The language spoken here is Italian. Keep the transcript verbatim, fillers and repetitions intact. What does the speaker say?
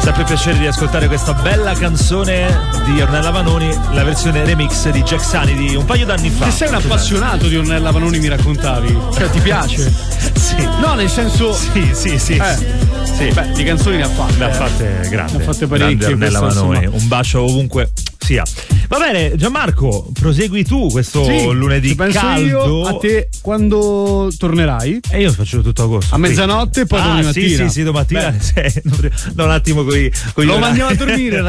sempre piacere di ascoltare questa bella canzone di Ornella Vanoni, la versione remix di Jack Sani di un paio d'anni fa. Se sei un appassionato di Ornella Vanoni, mi raccontavi, cioè ti piace? Sì. No, nel senso. Sì, sì, sì. Eh. Sì. Beh, di canzoni ne ha fatte. Ne ha fatte grandi. Ne ha fatte parecchie. Ornella Vanoni, insomma. un bacio ovunque sia. Va bene, Gianmarco, prosegui tu questo sì, lunedì penso caldo. Io a te quando tornerai? E io faccio tutto agosto. A mezzanotte e poi ah, domani mattina. Sì, sì, sì, domattina. Sì, da un attimo coi, coi Lo orari. mandiamo a dormire.